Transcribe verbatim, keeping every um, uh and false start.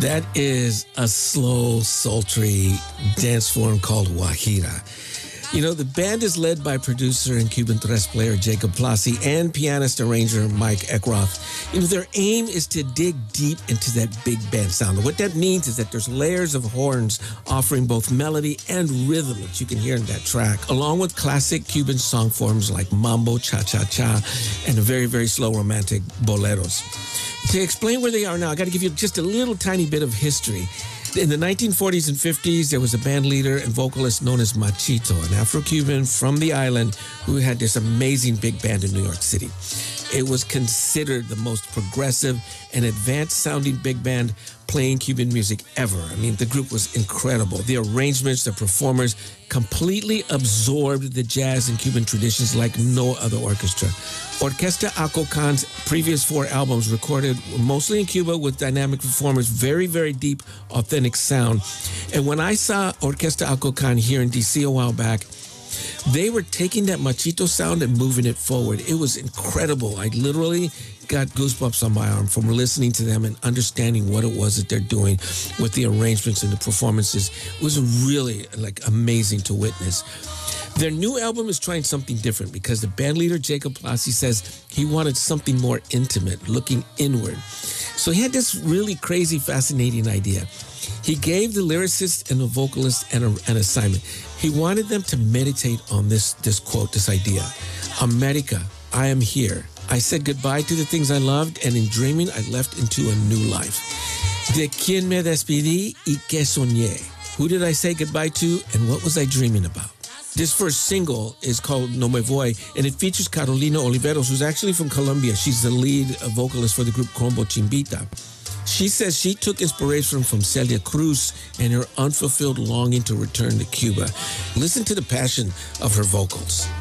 That is a slow, sultry dance form called Guajira. You know, the band is led by producer and Cuban Tres player Jacob Plassi and pianist arranger Mike Eckroth. You know, their aim is to dig deep into that big band sound. What that means is that there's layers of horns offering both melody and rhythm, which you can hear in that track, along with classic Cuban song forms like mambo, cha-cha-cha, and the very, very slow romantic boleros. To explain where they are now, I got to give you just a little tiny bit of history. In the nineteen forties and fifties, there was a band leader and vocalist known as Machito, an Afro-Cuban from the island who had this amazing big band in New York City. It was considered the most progressive and advanced-sounding big band playing Cuban music ever. I mean, the group was incredible. The arrangements, the performers completely absorbed the jazz and Cuban traditions like no other orchestra. Orquesta Akokan's previous four albums recorded mostly in Cuba with dynamic performers, very, very deep, authentic sound. And when I saw Orquesta Akokan here in D C a while back, they were taking that Machito sound and moving it forward. It was incredible. I literally got goosebumps on my arm from listening to them and understanding what it was that they're doing with the arrangements and the performances. It was really like amazing to witness. Their new album is trying something different because the band leader, Jacob Plassi, says he wanted something more intimate, looking inward. So he had this really crazy, fascinating idea. He gave the lyricist and the vocalist an, an assignment. He wanted them to meditate on this, this quote, this idea. America, I am here. I said goodbye to the things I loved, and in dreaming, I left into a new life. De quien me despedí y que soñé. Who did I say goodbye to, and what was I dreaming about? This first single is called No Me Voy, and it features Carolina Oliveros, who's actually from Colombia. She's the lead vocalist for the group Combo Chimbita. She says she took inspiration from Celia Cruz and her unfulfilled longing to return to Cuba. Listen to the passion of her vocals.